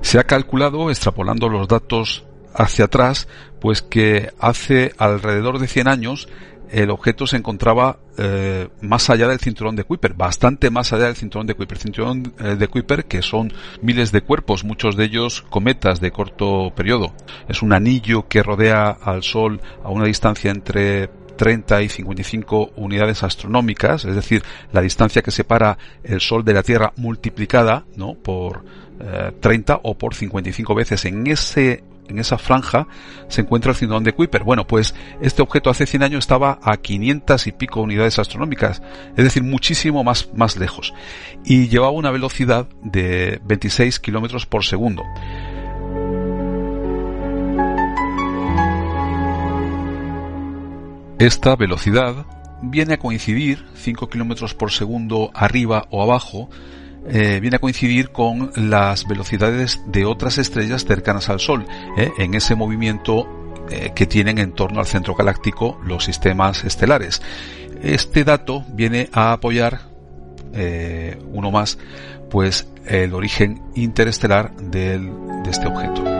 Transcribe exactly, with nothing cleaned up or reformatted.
Se ha calculado, extrapolando los datos hacia atrás, pues que hace alrededor de cien años el objeto se encontraba eh, más allá del cinturón de Kuiper, bastante más allá del cinturón de Kuiper. Cinturón eh, de Kuiper, que son miles de cuerpos, muchos de ellos cometas de corto periodo. Es un anillo que rodea al Sol a una distancia entre treinta y cincuenta y cinco unidades astronómicas, es decir, la distancia que separa el Sol de la Tierra multiplicada, ¿no?, por eh, treinta o por cincuenta y cinco veces. En ese En esa franja se encuentra el cinturón de Kuiper. Bueno, pues este objeto hace cien años estaba a quinientas y pico unidades astronómicas, es decir, muchísimo más, más lejos. Y llevaba una velocidad de veintiséis kilómetros por segundo. Esta velocidad viene a coincidir, cinco kilómetros por segundo arriba o abajo, Eh, viene a coincidir con las velocidades de otras estrellas cercanas al Sol, eh, en ese movimiento eh, que tienen en torno al centro galáctico los sistemas estelares. Este dato viene a apoyar, eh, uno más, pues el origen interestelar del, de este objeto.